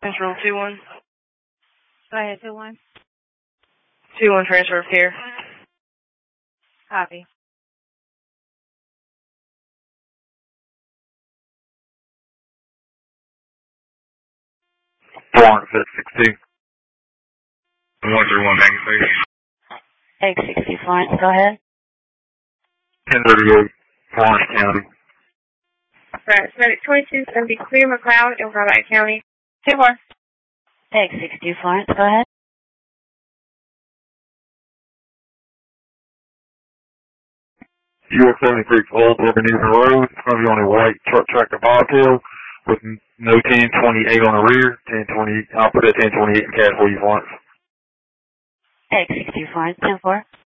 Control 2-1. Go ahead, 2-1. 2-1 transfer of care. Copy. 462. 131 back in station. X60 Florence, go ahead. 1038, Florence County. Right, Medic 22 is going to be Clear McLeod in Brevard County. 2-4. X60 Florence, go ahead. US 73 Old Ebenezer Road. It's going to be on a white truck tractor bobtail with no 1028 on the rear. 1020. I'll put that 1028 in cash for you, Florence. X60 Florence, 10-4.